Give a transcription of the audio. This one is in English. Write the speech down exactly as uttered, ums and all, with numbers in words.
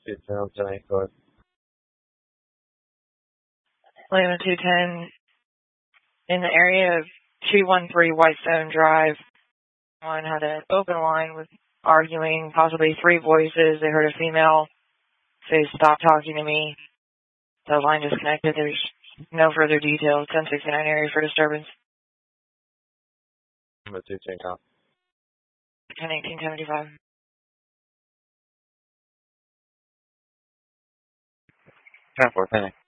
two ten, go ahead. Lima two ten, in the area of two one three Whitestone Drive, one had an open line with arguing, possibly three voices. They heard a female say, "Stop talking to me." The line disconnected. There's no further details. ten sixty-nine area for disturbance. Lima two ten, cop. ten eighteen seventy-five. ten four, ten.